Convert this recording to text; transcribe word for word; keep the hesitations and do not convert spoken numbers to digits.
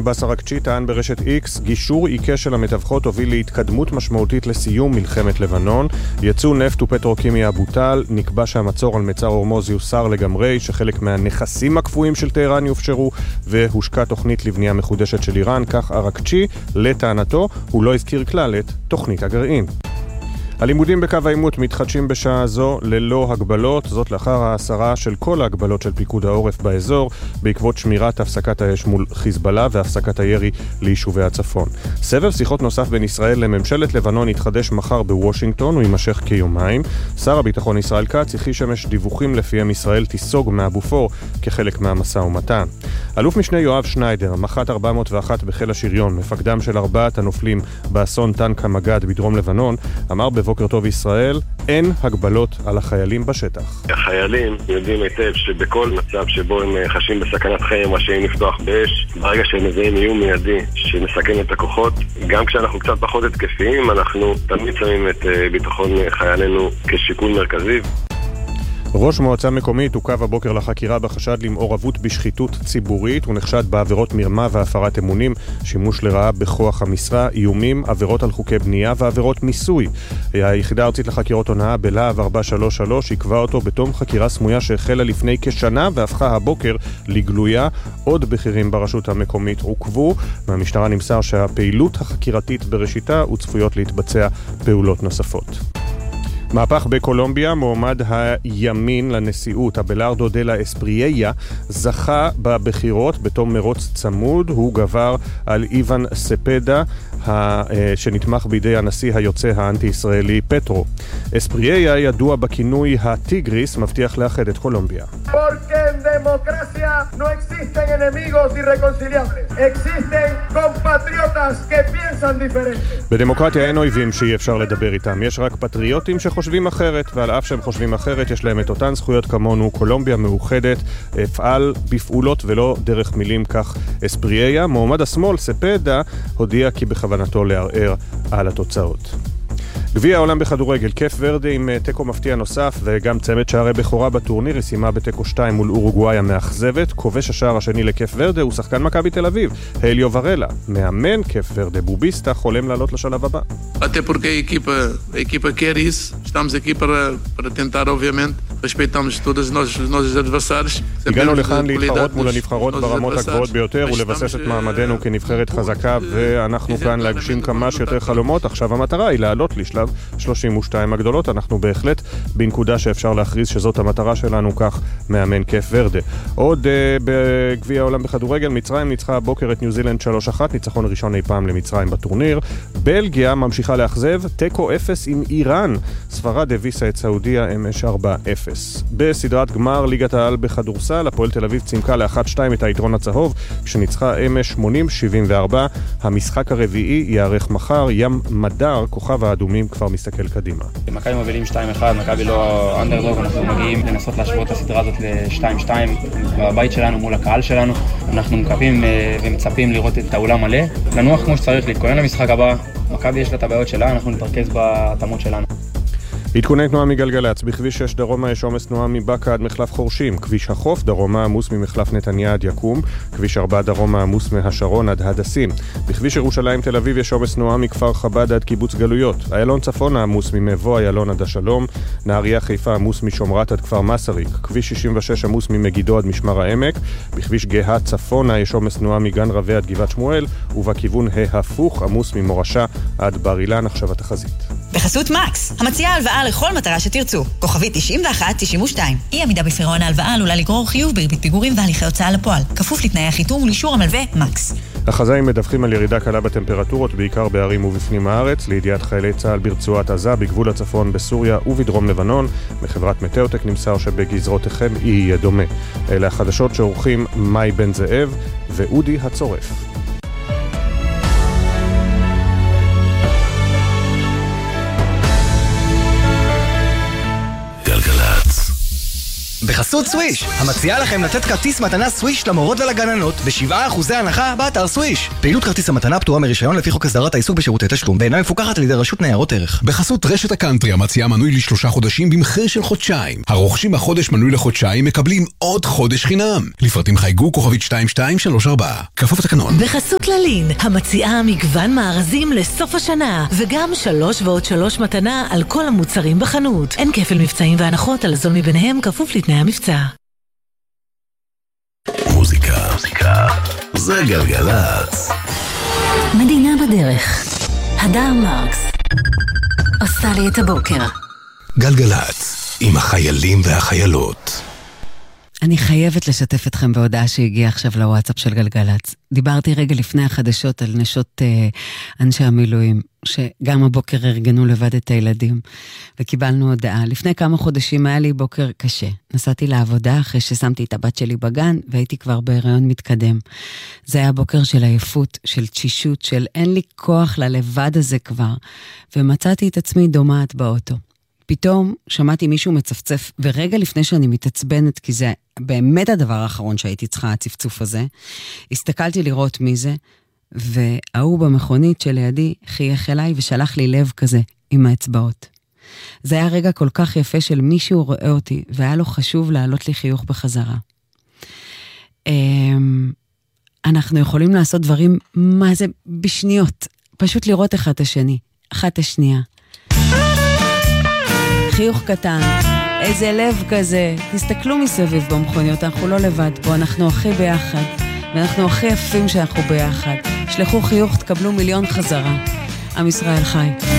באסר אקצ'י טען ברשת X, גישור עיקש של המתווכות הוביל להתקדמות משמעותית לסיום מלחמת לבנון. יצוא נפט ופטרוכימיה בוטל, נקבע שהמצור על מצר הורמוז יוסר לגמרי, שחלק מהנכסים הקפואים של טהרן יופשרו, והושקע תוכנית לבנייה מחודשת של איראן. כך ארקצ'י, לטענתו, הוא לא הזכיר כלל את תוכנית הגרעין. הלימודים בקו העימות מתחדשים בשעה זו ללא הגבלות, זאת לאחר ההסרה של כל ההגבלות של פיקוד העורף באזור, בעקבות שמירת הפסקת האש מול חיזבאללה והפסקת הירי ליישובי הצפון. סבב שיחות נוסף בין ישראל לממשלת לבנון יתחדש מחר בוושינגטון, הוא יימשך כיומיים. שר הביטחון ישראל כץ הכחיש אמש דיווחים לפיהם ישראל תיסוג מהבופור כחלק מהמשא ומתן. אלוף משנה יואב שניידר, מח"ט ארבע מאות ואחת בחיל השריון, מפקדם של ארבעת הנופלים באסון טנק המג"ד בדרום לבנון, אמר בבוקר טוב ישראל, אין הגבלות על החיילים בשטח. החיילים יודעים היטב שבכל מצב שבו הם חשים בסכנת חיים רשאים לפתוח באש, ברגע שהם מזהים איום מיידי שמסכן את הכוחות, גם כשאנחנו קצת פחות התקפיים, אנחנו תמיד שמים את ביטחון חיילינו כשיקול מרכזי. ראש מועצה מקומית עוכב הבוקר לחקירה בחשד למעורבות בשחיתות ציבורית, הוא נחשד בעבירות מרמה והפרת אמונים, שימוש לרעה בכוח המשרה, איומים, עבירות על חוקי בנייה ועבירות מיסוי. היחידה הארצית לחקירות הונאה בלהב ארבע שלוש שלוש עקבה אותו בתום חקירה סמויה שהחלה לפני כשנה והפכה הבוקר לגלויה. עוד בכירים ברשות המקומית עוכבו, מהמשטרה נמסר שהפעילות החקירתית בראשיתה וצפויות להתבצע פעולות נוספות. מהפך בקולומביה, מועמד הימין לנשיאות, אבלארדו דלה אספרייה, זכה בבחירות בתום מרוץ צמוד. הוא גבר על איוון ספדה, שנתמך בידי הנשיא היוצא האנטי-ישראלי פטרו. אספרייה ידוע בכינוי הטיגריס, מבטיח לאחד את קולומביה. No existen enemigos irreconciliables. Existen compatriotas que piensan diferente. בדמוקרטיה אין אויבים שאי אפשר לדבר איתם. יש רק פטריוטים שחושבים אחרת, ועל אף שהם חושבים אחרת, יש להם את אותן זכויות כמונו. קולומביה מאוחדת, אפעל בפעולות ולא דרך מילים, כך אספרייה. מועמד השמאל, ספדה, הודיע כי בכוונתו לערער על התוצאות. גביע העולם בכדורגל, קייפ ורדה עם טקו מפתיע נוסף וגם צמד שערי בכורה בטורניר, היא סיימה בטקו שתיים מול אורוגוואי המאכזבת. כובש השער השני לקייפ ורדה הוא שחקן מכבי תל אביב, הליו ורלה. מאמן קייפ ורדה בוביסטה חולם לעלות לשלב הבא. Até porque a equipa, a equipa quer isso. Estamos aqui para para tentar, obviamente, respeitamos todos nós os nossos adversários. הגענו לכאן להתחרות מול הנבחרות ברמות הגבוהות ביותר ולבסס את מעמדנו כנבחרת חזקה, ואנחנו כאן להגשים כמה שיותר חלומות. עכשיו המטרה היא לעלות לשלב שלושים ושתיים הגדולות. אנחנו בהחלט בנקודה שאפשר להכריז שזאת המטרה שלנו, כך מאמן קייפ ורדה. עוד uh, בגביע העולם בכדורגל, מצרים ניצחה הבוקר את ניו זילנד שלוש אחת, ניצחון ראשון אי פעם למצרים בטורניר. בלגיה ממשיכה לאכזב, טקו אפס עם איראן. ספרד הביסה את סעודיה אמש ארבע אפס. בסדרת גמר ליגת העל בכדורסל, הפועל תל אביב צימקה ל-אחת שתיים את היתרון הצהוב, כשניצחה אמש שמונים שבעים וארבע. המשחק הרביעי יארך מחר. ים מדר, כוכב האדומים, כבר מסתכל קדימה. מכבי מובילים שתיים אחת, מכבי לא אנדרדוג, אנחנו מגיעים לנסות להשוות את הסדרה הזאת ל-שתיים שתיים בבית שלנו מול הקהל שלנו. אנחנו מקווים ומצפים לראות את האולם מלא, לנוח כמו שצריך, להתכונן למשחק הבא. מכבי יש לה את הבעיות שלה, אנחנו נתרכז בהתאמות שלנו. עדכוני תנועה מגלגלץ, בכביש שש דרומה יש עומס תנועה מבאקה עד מחלף חורשים, כביש החוף דרומה עמוס ממחלף נתניה עד יקום, כביש ארבע דרומה עמוס מהשרון עד הדסים, בכביש ירושלים תל אביב יש עומס תנועה מכפר חב"ד עד קיבוץ גלויות, איילון צפונה עמוס ממבוא איילון עד השלום, נהריה חיפה עמוס משומרת עד כפר מסריק, כביש שישים ושש עמוס ממגידו עד משמר העמק, בכביש גאה צפונה יש עומס תנועה מגן רבי עד גבעת שמואל, ובכיוון ההפוך עמוס ממורשה עד בר אילן. עכשיו התחזית. בחסות מקס, המציעה הלוואה לכל מטרה שתרצו. כוכבית תשעים ואחת תשעים ושתיים. אי עמידה בפירעון ההלוואה עלולה לגרור חיוב בריבית פיגורים והליכי הוצאה לפועל. כפוף לתנאי החיתום ולאישור המלווה מקס. החזאים מדווחים על ירידה קלה בטמפרטורות, בעיקר בערים ובפנים הארץ. לידיעת חיילי צה"ל ברצועת עזה, בגבול הצפון בסוריה ובדרום לבנון, מחברת מטאוטק נמסר שבגזרותיכם יהיה דומה. אלה החדשות שעורכים מאי בן זאב ואודי הצורף. בחסות סוויש, המציעה לכם לתת כרטיס מתנה סוויש למורות ולגננות ב-שבעה אחוזי הנחה באתר סוויש. פעילות כרטיס המתנה פטורה מרישיון לפי חוק הסדרת העיסוק בשירותי תשלום, ואינה מפוקחת על ידי רשות ניירות ערך. בחסות רשת הקאנטרי, המציעה מנוי לשלושה חודשים במחיר של חודשיים. הרוכשים בחודש מנוי לחודשיים מקבלים עוד חודש חינם. לפרטים חייגו כוכבית שתיים שתיים שלוש ארבע. כפוף לתקנון. בחסות ללין, המציעה מגוון מארזים לסוף השנה, וגם שלוש ועוד שלוש מתנה על כל המוצרים בחנות. אין כפל מבצעים והנחות על זול מביניהם, כפוף לתנאי המבצע. מוזיקה, מוזיקה, זה גלגלצ. מדינה בדרך. הדר מרקס עושה לי את הבוקר. גלגלצ, עם החיילים והחיילות. אני חייבת לשתף אתכם בהודעה שהגיעה עכשיו לוואטסאפ של גלגלצ. דיברתי רגע לפני החדשות על נשות אה, אנשי המילואים, שגם הבוקר ארגנו לבד את הילדים, וקיבלנו הודעה. לפני כמה חודשים היה לי בוקר קשה. נסעתי לעבודה אחרי ששמתי את הבת שלי בגן, והייתי כבר בהיריון מתקדם. זה היה בוקר של עייפות, של תשישות, של אין לי כוח ללבד הזה כבר, ומצאתי את עצמי דומעת באוטו. פתאום שמעתי מישהו מצפצף, ורגע לפני שאני מתעצבנת, כי זה באמת הדבר האחרון שהייתי צריכה, הצפצוף הזה, הסתכלתי לראות מי זה, והוא במכונית שלידי חייך אליי ושלח לי לב כזה עם האצבעות. זה היה רגע כל כך יפה של מישהו רואה אותי, והיה לו חשוב להעלות לי חיוך בחזרה. אנחנו יכולים לעשות דברים, מה זה, בשניות, פשוט לראות אחד את השני, אחת השנייה. חיוך קטן, איזה לב כזה, תסתכלו מסביב במכוניות, אנחנו לא לבד פה, אנחנו הכי ביחד, ואנחנו הכי יפים שאנחנו ביחד. שלחו חיוך, תקבלו מיליון חזרה. עם ישראל חי.